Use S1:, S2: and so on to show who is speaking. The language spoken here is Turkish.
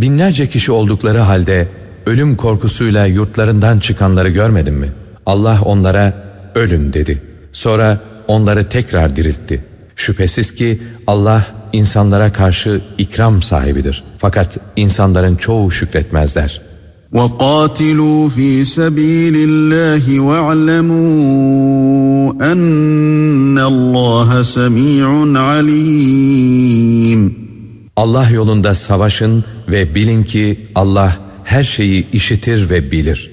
S1: Binlerce kişi oldukları halde ölüm korkusuyla yurtlarından çıkanları görmedin mi? Allah onlara ölün dedi. Sonra onları tekrar diriltti. Şüphesiz ki Allah insanlara karşı ikram sahibidir. Fakat insanların çoğu şükretmezler.
S2: وَقَاتِلُوا فِي سَبِيلِ اللّٰهِ وَاعْلَمُوا أَنَّ اللّٰهَ سَمِيعٌ عَلِيمٌ.
S1: Allah yolunda savaşın ve bilin ki Allah her şeyi işitir ve bilir.